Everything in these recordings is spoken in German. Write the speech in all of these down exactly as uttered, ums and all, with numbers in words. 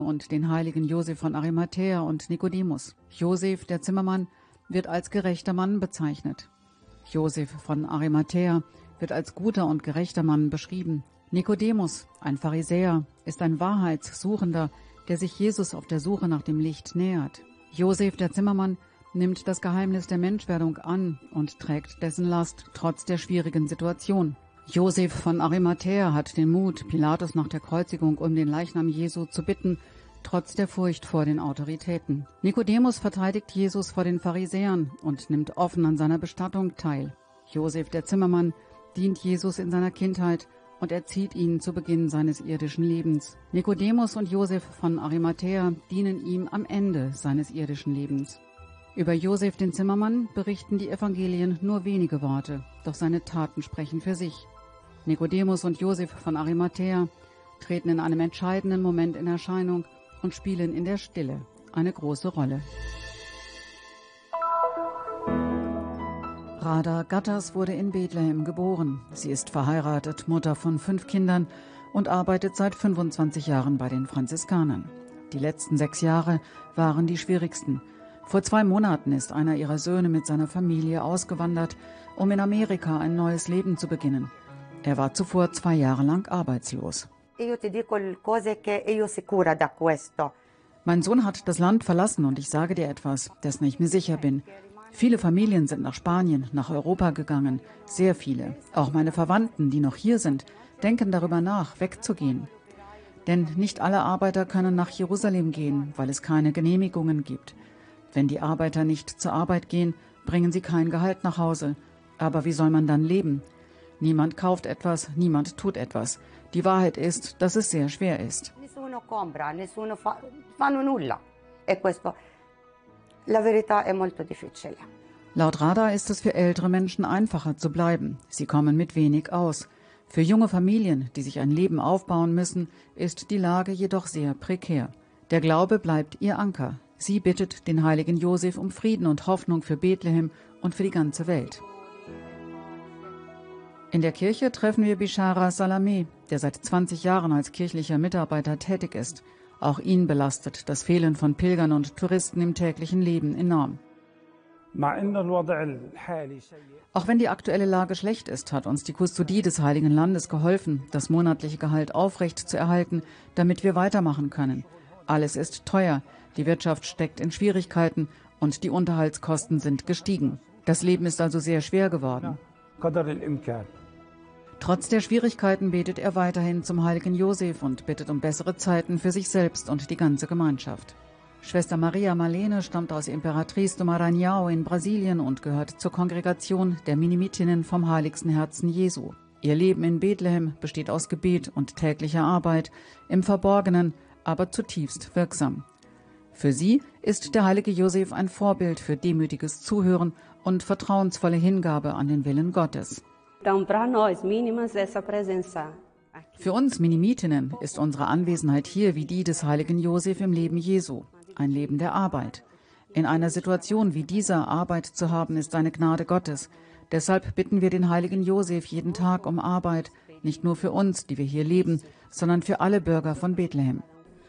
und den heiligen Josef von Arimathäa und Nikodemus. Josef, der Zimmermann, wird als gerechter Mann bezeichnet. Josef von Arimathäa wird als guter und gerechter Mann beschrieben. Nikodemus, ein Pharisäer, ist ein Wahrheitssuchender, der sich Jesus auf der Suche nach dem Licht nähert. Josef, der Zimmermann, nimmt das Geheimnis der Menschwerdung an und trägt dessen Last trotz der schwierigen Situation. Josef von Arimathäa hat den Mut, Pilatus nach der Kreuzigung um den Leichnam Jesu zu bitten, trotz der Furcht vor den Autoritäten. Nikodemus verteidigt Jesus vor den Pharisäern und nimmt offen an seiner Bestattung teil. Josef, der Zimmermann, dient Jesus in seiner Kindheit und erzieht ihn zu Beginn seines irdischen Lebens. Nikodemus und Josef von Arimathäa dienen ihm am Ende seines irdischen Lebens. Über Josef, den Zimmermann, berichten die Evangelien nur wenige Worte, doch seine Taten sprechen für sich. Nikodemus und Josef von Arimathäa treten in einem entscheidenden Moment in Erscheinung und spielen in der Stille eine große Rolle. Radha Gattas wurde in Bethlehem geboren. Sie ist verheiratet, Mutter von fünf Kindern und arbeitet seit fünfundzwanzig Jahren bei den Franziskanern. Die letzten sechs Jahre waren die schwierigsten. Vor zwei Monaten ist einer ihrer Söhne mit seiner Familie ausgewandert, um in Amerika ein neues Leben zu beginnen. Er war zuvor zwei Jahre lang arbeitslos. Mein Sohn hat das Land verlassen und ich sage dir etwas, dessen ich mir sicher bin. Viele Familien sind nach Spanien, nach Europa gegangen, sehr viele. Auch meine Verwandten, die noch hier sind, denken darüber nach, wegzugehen. Denn nicht alle Arbeiter können nach Jerusalem gehen, weil es keine Genehmigungen gibt. Wenn die Arbeiter nicht zur Arbeit gehen, bringen sie kein Gehalt nach Hause. Aber wie soll man dann leben? Niemand kauft etwas, niemand tut etwas. Die Wahrheit ist, dass es sehr schwer ist. Laut Radha ist es für ältere Menschen einfacher zu bleiben. Sie kommen mit wenig aus. Für junge Familien, die sich ein Leben aufbauen müssen, ist die Lage jedoch sehr prekär. Der Glaube bleibt ihr Anker. Sie bittet den heiligen Josef um Frieden und Hoffnung für Bethlehem und für die ganze Welt. In der Kirche treffen wir Bishara Salameh, der seit zwanzig Jahren als kirchlicher Mitarbeiter tätig ist. Auch ihn belastet das Fehlen von Pilgern und Touristen im täglichen Leben enorm. Auch wenn die aktuelle Lage schlecht ist, hat uns die Kustodie des Heiligen Landes geholfen, das monatliche Gehalt aufrecht zu erhalten, damit wir weitermachen können. Alles ist teuer, die Wirtschaft steckt in Schwierigkeiten und die Unterhaltskosten sind gestiegen. Das Leben ist also sehr schwer geworden. Trotz der Schwierigkeiten betet er weiterhin zum heiligen Josef und bittet um bessere Zeiten für sich selbst und die ganze Gemeinschaft. Schwester Maria Marlene stammt aus Imperatriz do Maranhão in Brasilien und gehört zur Kongregation der Minimitinnen vom Heiligsten Herzen Jesu. Ihr Leben in Bethlehem besteht aus Gebet und täglicher Arbeit, im Verborgenen, aber zutiefst wirksam. Für sie ist der heilige Josef ein Vorbild für demütiges Zuhören und vertrauensvolle Hingabe an den Willen Gottes. Für uns Minimitinnen ist unsere Anwesenheit hier wie die des heiligen Josef im Leben Jesu, ein Leben der Arbeit. In einer Situation wie dieser Arbeit zu haben, ist eine Gnade Gottes. Deshalb bitten wir den heiligen Josef jeden Tag um Arbeit, nicht nur für uns, die wir hier leben, sondern für alle Bürger von Bethlehem.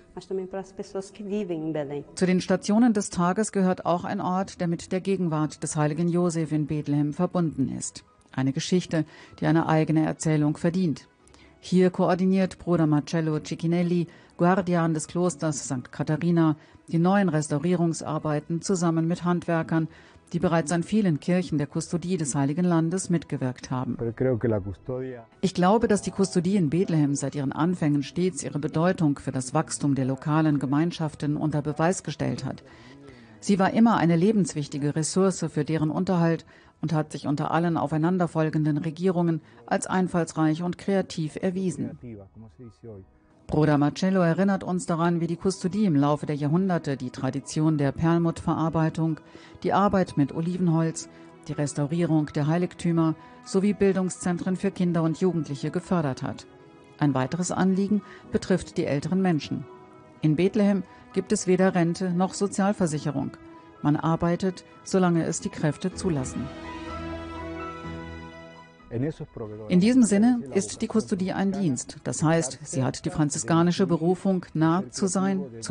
Zu den Stationen des Tages gehört auch ein Ort, der mit der Gegenwart des heiligen Josef in Bethlehem verbunden ist. Eine Geschichte, die eine eigene Erzählung verdient. Hier koordiniert Bruder Marcello Cicchinelli, Guardian des Klosters Sankt Katharina, die neuen Restaurierungsarbeiten zusammen mit Handwerkern, die bereits an vielen Kirchen der Kustodie des Heiligen Landes mitgewirkt haben. Ich glaube, dass die Kustodie in Bethlehem seit ihren Anfängen stets ihre Bedeutung für das Wachstum der lokalen Gemeinschaften unter Beweis gestellt hat. Sie war immer eine lebenswichtige Ressource für deren Unterhalt und hat sich unter allen aufeinanderfolgenden Regierungen als einfallsreich und kreativ erwiesen. Bruder Marcello erinnert uns daran, wie die Kustodie im Laufe der Jahrhunderte die Tradition der Perlmuttverarbeitung, die Arbeit mit Olivenholz, die Restaurierung der Heiligtümer sowie Bildungszentren für Kinder und Jugendliche gefördert hat. Ein weiteres Anliegen betrifft die älteren Menschen. In Bethlehem gibt es weder Rente noch Sozialversicherung. Man arbeitet, solange es die Kräfte zulassen. In diesem Sinne ist die Kustodie ein Dienst. Das heißt, sie hat die franziskanische Berufung, nah zu sein, zu